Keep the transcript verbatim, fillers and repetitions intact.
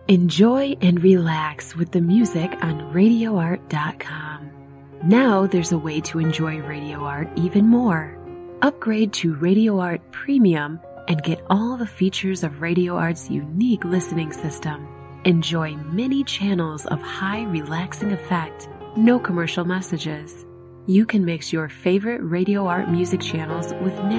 Enjoy and relax with the music on radio art dot com. Now there's a way to enjoy Radio Art even more. Upgrade to Radio Art Premium and get all the features of Radio Art's unique listening system. Enjoy many channels of high relaxing effect, no commercial messages. You can mix your favorite Radio Art music channels with